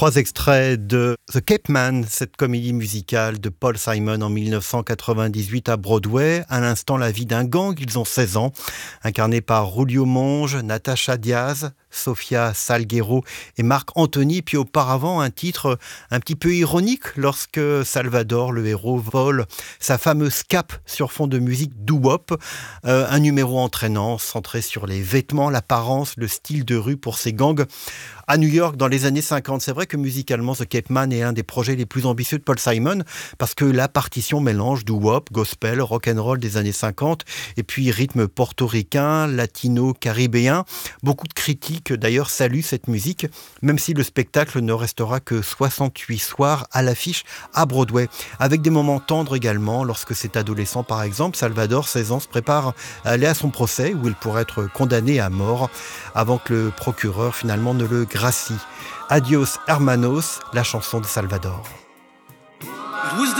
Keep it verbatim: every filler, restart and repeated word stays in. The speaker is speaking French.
Trois extraits de The Cape Man, cette comédie musicale de Paul Simon en dix-neuf cent quatre-vingt-dix-huit à Broadway. À l'instant, la vie d'un gang, ils ont seize ans, incarné par Julio Monge, Natasha Diaz, Sofia Salguero et Marc Anthony. Puis auparavant, un titre un petit peu ironique lorsque Salvador, le héros, vole sa fameuse cape sur fond de musique doo-wop. Euh, un numéro entraînant, centré sur les vêtements, l'apparence, le style de rue pour ces gangs à New York dans les années cinquante. C'est vrai que musicalement, The Cape Man est un des projets les plus ambitieux de Paul Simon parce que la partition mélange doo-wop, gospel, rock'n'roll des années cinquante et puis rythme portoricain, latino, caribéen. Beaucoup de critiques d'ailleurs saluent cette musique, même si le spectacle ne restera que soixante-huit soirs à l'affiche à Broadway. Avec des moments tendres également, lorsque cet adolescent par exemple, Salvador, seize ans, se prépare à aller à son procès où il pourrait être condamné à mort avant que le procureur finalement ne le gracie. Adios Hermanos, la chanson de Salvador.